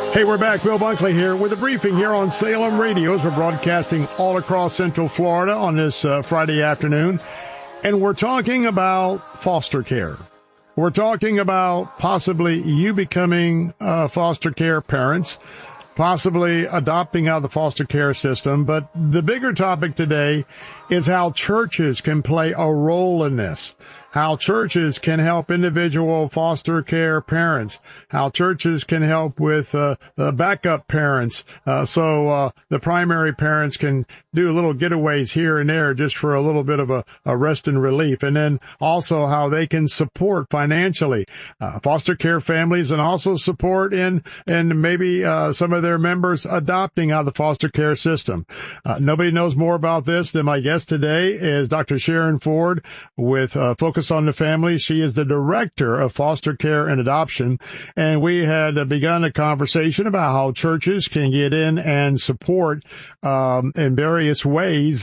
Hey, we're back. Bill Bunkley here with a briefing here on Salem Radio as we're broadcasting all across Central Florida on this Friday afternoon. And we're talking about foster care. We're talking about possibly you becoming foster care parents, possibly adopting out of the foster care system. But the bigger topic today is how churches can play a role in this. How churches can help individual foster care parents, how churches can help with the backup parents, so the primary parents can do little getaways here and there just for a little bit of a rest and relief, and then also how they can support financially foster care families and also support in maybe some of their members adopting out of the foster care system. Nobody knows more about this than my guest today is Dr. Sharon Ford with Focus on the Family. She is the director of foster care and adoption, and we had begun a conversation about how churches can get in and support in various ways,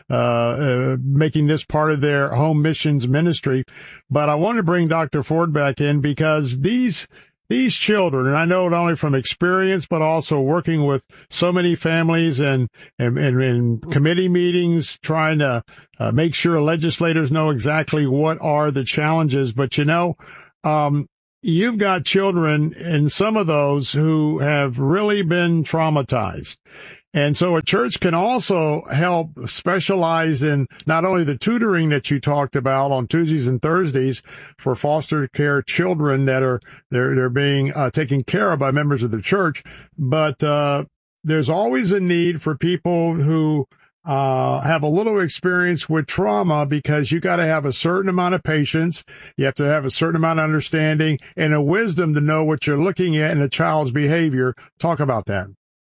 making this part of their home missions ministry. But I want to bring Dr. Ford back in because these children, and I know not only from experience, but also working with so many families and committee meetings, trying to make sure legislators know exactly what are the challenges. But, you've got children, and some of those who have really been traumatized. And so a church can also help specialize in not only the tutoring that you talked about on Tuesdays and Thursdays for foster care children that are they're being taken care of by members of the church, but there's always a need for people who have a little experience with trauma, because you got to have a certain amount of patience, you have to have a certain amount of understanding and a wisdom to know what you're looking at in a child's behavior. Talk about that.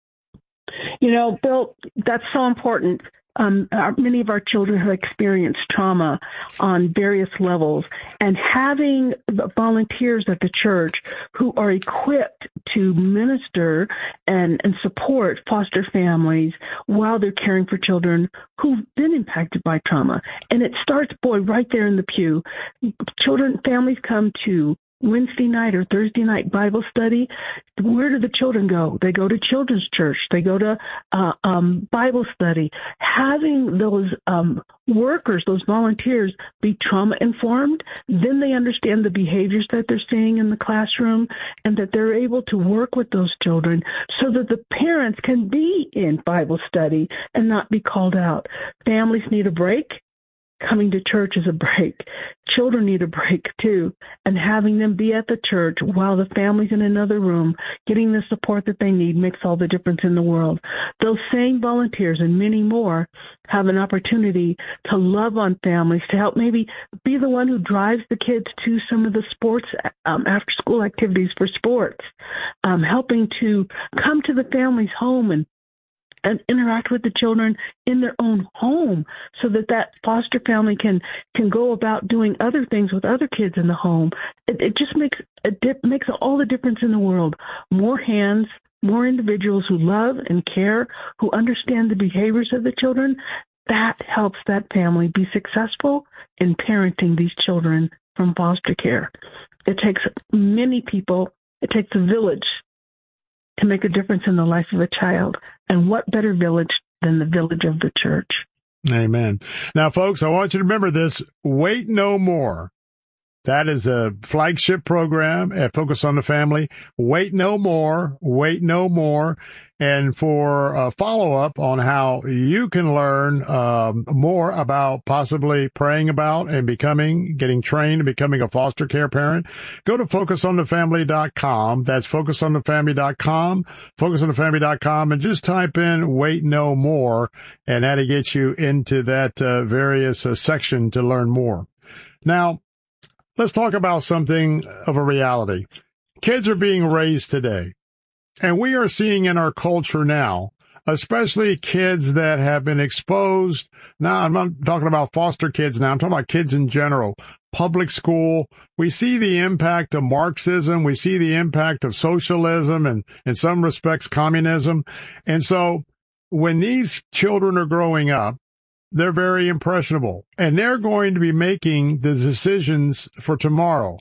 Bill, that's so important. Many of our children have experienced trauma on various levels, and having volunteers at the church who are equipped to minister and support foster families while they're caring for children who've been impacted by trauma. And it starts, right there in the pew. Families come to Wednesday night or Thursday night Bible study. Where do the children go? They go to children's church. They go to Bible study. Having those workers, those volunteers, be trauma informed, then they understand the behaviors that they're seeing in the classroom, and that they're able to work with those children so that the parents can be in Bible study and not be called out. Families need a break. Coming to church is a break. Children need a break too, and having them be at the church while the family's in another room, getting the support that they need, makes all the difference in the world. Those same volunteers and many more have an opportunity to love on families, to help maybe be the one who drives the kids to some of the sports, after school activities for sports, helping to come to the family's home and interact with the children in their own home, so that foster family can go about doing other things with other kids in the home. It just makes all the difference in the world. More hands, more individuals who love and care, who understand the behaviors of the children, that helps that family be successful in parenting these children from foster care. It takes many people, it takes a village to make a difference in the life of a child. And what better village than the village of the church? Amen. Now, folks, I want you to remember this. Wait no more. That is a flagship program at Focus on the Family. Wait no more. Wait no more. And for a follow-up on how you can learn more about possibly praying about and getting trained and becoming a foster care parent, go to FocusOnTheFamily.com. That's FocusOnTheFamily.com, FocusOnTheFamily.com, and just type in "Wait No More," and that'll get you into that various section to learn more. Now, let's talk about something of a reality. Kids are being raised today. And we are seeing in our culture now, especially kids that have been exposed. Now, I'm not talking about foster kids now. I'm talking about kids in general. Public school. We see the impact of Marxism. We see the impact of socialism and, in some respects, communism. And so when these children are growing up, they're very impressionable. And they're going to be making the decisions for tomorrow.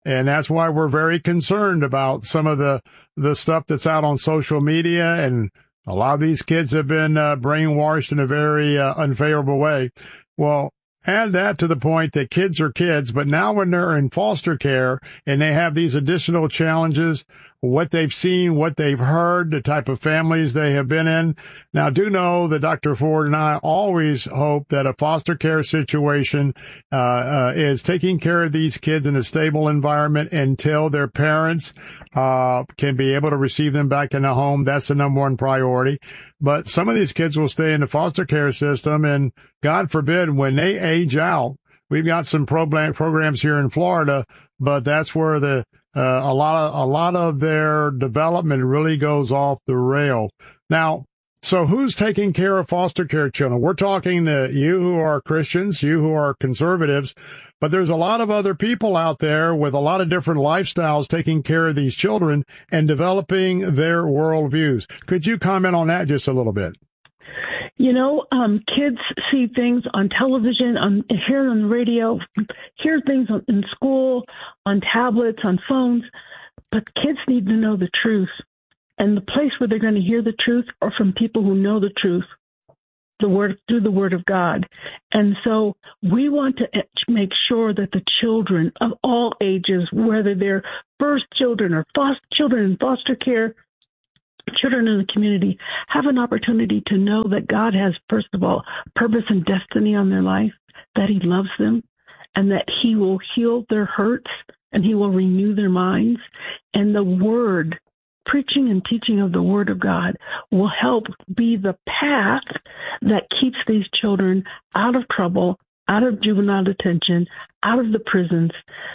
And that's why we're very concerned about some of the stuff that's out on social media. And a lot of these kids have been brainwashed in a very unfavorable way. Well, add that to the point that kids are kids, but now when they're in foster care and they have these additional challenges, what they've seen, what they've heard, the type of families they have been in. Now, do know that Dr. Ford and I always hope that a foster care situation is taking care of these kids in a stable environment until their parents can be able to receive them back in the home. That's the number one priority. But some of these kids will stay in the foster care system, and God forbid, when they age out, we've got some programs here in Florida, but that's where a lot of their development really goes off the rail. Now, so who's taking care of foster care children? We're talking to you who are Christians, you who are conservatives, but there's a lot of other people out there with a lot of different lifestyles taking care of these children and developing their worldviews. Could you comment on that just a little bit? Kids see things on television, hear on the radio, hear things in school, on tablets, on phones, but kids need to know the truth. And the place where they're going to hear the truth are from people who know the truth, through the Word of God. And so we want to make sure that the children of all ages, whether they're first children or children in foster care, children in the community, have an opportunity to know that God has, first of all, purpose and destiny on their life, that He loves them, and that He will heal their hurts, and He will renew their minds. And the Word, preaching and teaching of the Word of God, will help be the path that keeps these children out of trouble, out of juvenile detention, out of the prisons.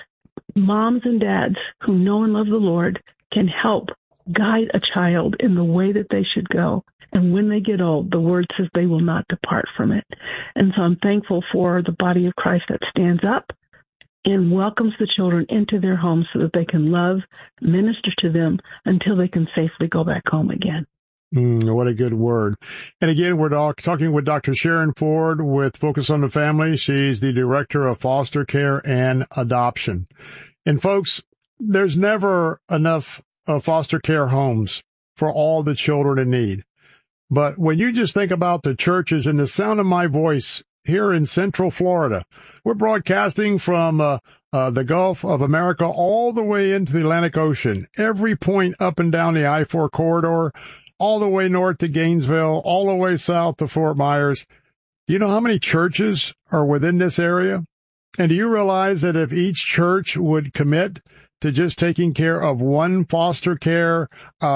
Moms and dads who know and love the Lord can help guide a child in the way that they should go. And when they get old, the Word says they will not depart from it. And so I'm thankful for the body of Christ that stands up and welcomes the children into their homes so that they can love, minister to them until they can safely go back home again. What a good word. And again, we're talking with Dr. Sharon Ford with Focus on the Family. She's the Director of Foster Care and Adoption. And folks, there's never enough foster care homes for all the children in need. But when you just think about the churches and the sound of my voice here in Central Florida, we're broadcasting from the Gulf of America all the way into the Atlantic Ocean, every point up and down the I-4 corridor, all the way north to Gainesville, all the way south to Fort Myers. Do you know how many churches are within this area? And do you realize that if each church would commit to just taking care of one foster care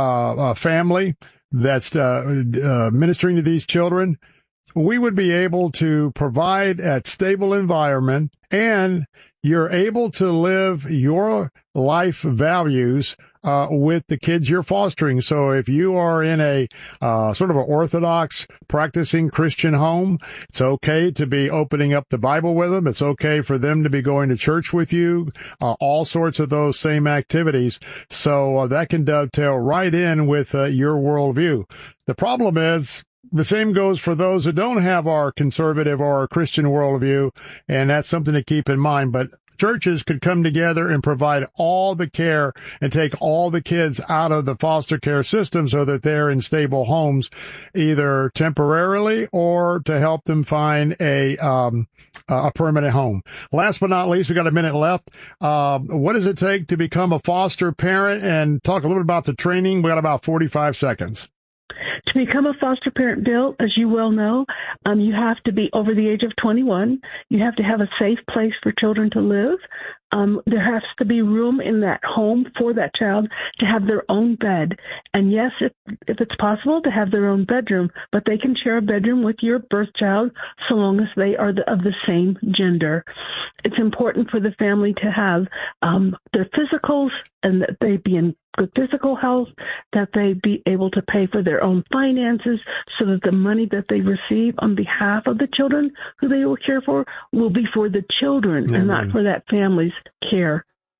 family that's ministering to these children, we would be able to provide a stable environment, and you're able to live your life values with the kids you're fostering. So if you are in a sort of an Orthodox practicing Christian home, it's okay to be opening up the Bible with them. It's okay for them to be going to church with you, all sorts of those same activities. So that can dovetail right in with your worldview. The problem is, the same goes for those who don't have our conservative or our Christian worldview, and that's something to keep in mind. But churches could come together and provide all the care and take all the kids out of the foster care system so that they're in stable homes, either temporarily or to help them find a permanent home. Last but not least, we got a minute left. What does it take to become a foster parent? And talk a little bit about the training. We got about 45 seconds. To become a foster parent, Bill, as you well know, you have to be over the age of 21. You have to have a safe place for children to live. There has to be room in that home for that child to have their own bed. And yes, if it's possible to have their own bedroom, but they can share a bedroom with your birth child so long as they are of the same gender. It's important for the family to have their physicals and that they be in good physical health, that they be able to pay for their own finances so that the money that they receive on behalf of the children who they will care for will be for the children and not for that family's care.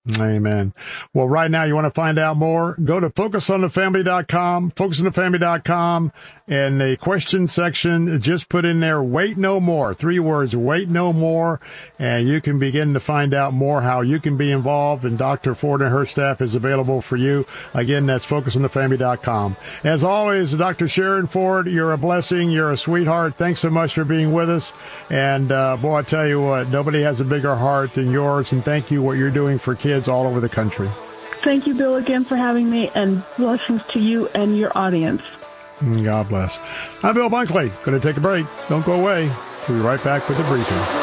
Amen. Well, right now, you want to find out more? Go to FocusOnTheFamily.com, FocusOnTheFamily.com, and the question section, just put in there, wait no more. 3 words, wait no more, and you can begin to find out more how you can be involved, and Dr. Ford and her staff is available for you. Again, that's FocusOnTheFamily.com. As always, Dr. Sharon Ford, you're a blessing. You're a sweetheart. Thanks so much for being with us. And, boy, I tell you what, nobody has a bigger heart than yours, and thank you what you're doing for kids all over the country. Thank you, Bill, again for having me, and blessings to you and your audience. God bless. I'm Bill Bunkley. Going to take a break. Don't go away. We'll be right back with the briefing.